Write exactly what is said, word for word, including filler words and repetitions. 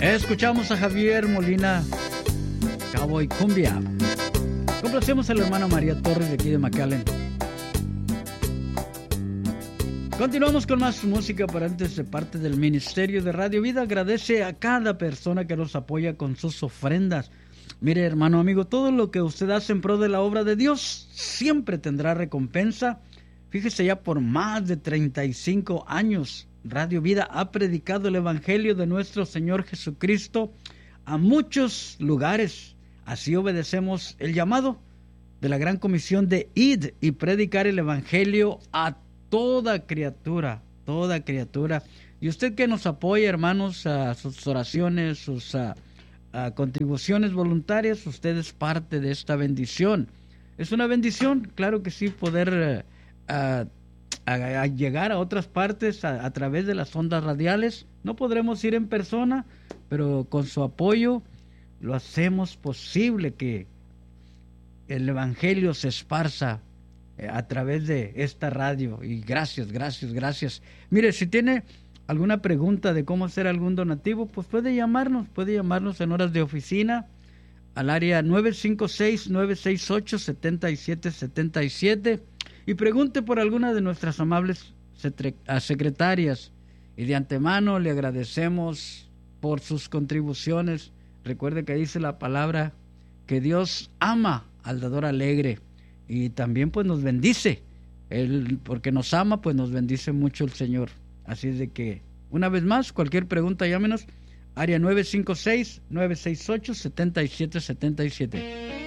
Escuchamos a Javier Molina, Cowboy Cumbia. Complacemos a la hermana María Torres de aquí de McAllen. Continuamos con más música, pero antes de parte del Ministerio de Radio Vida. Agradece a cada persona que nos apoya con sus ofrendas. Mire, hermano, amigo, todo lo que usted hace en pro de la obra de Dios siempre tendrá recompensa. Fíjese, ya por más de treinta y cinco años, Radio Vida ha predicado el Evangelio de nuestro Señor Jesucristo a muchos lugares. Así obedecemos el llamado de la gran comisión de id y predicar el Evangelio a toda criatura, toda criatura. Y usted que nos apoya, hermanos, a sus oraciones, sus a, a contribuciones voluntarias, usted es parte de esta bendición. Es una bendición, claro que sí, poder a, a, a llegar a otras partes a, a través de las ondas radiales. No podremos ir en persona, pero con su apoyo lo hacemos posible que el Evangelio se esparza a través de esta radio. Y gracias, gracias, gracias. Mire, si tiene alguna pregunta de cómo hacer algún donativo, pues puede llamarnos, puede llamarnos en horas de oficina al área nueve cinco seis, nueve seis ocho, siete siete siete siete y pregunte por alguna de nuestras amables secretarias. Y de antemano le agradecemos por sus contribuciones. Recuerde que dice la palabra que Dios ama al dador alegre. Y también pues nos bendice. Él, porque nos ama, pues nos bendice mucho el Señor. Así es de que, una vez más, cualquier pregunta, llámenos. Área nueve cinco seis, nueve seis ocho, siete siete siete siete.